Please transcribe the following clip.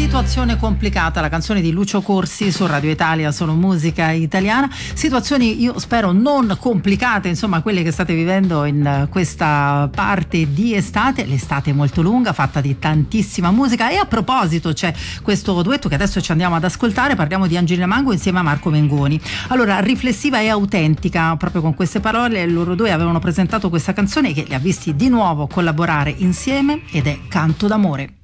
Situazione complicata, la canzone di Lucio Corsi su Radio Italia, Solo musica italiana. Situazioni, io spero, non complicate, insomma, quelle che state vivendo in questa parte di estate. L'estate è molto lunga, fatta di tantissima musica. E a proposito, c'è questo duetto che adesso ci andiamo ad ascoltare. Parliamo di Angelina Mango insieme a Marco Mengoni. Allora, riflessiva e autentica, proprio con queste parole loro due avevano presentato questa canzone che li ha visti di nuovo collaborare insieme, ed è Canto d'amore.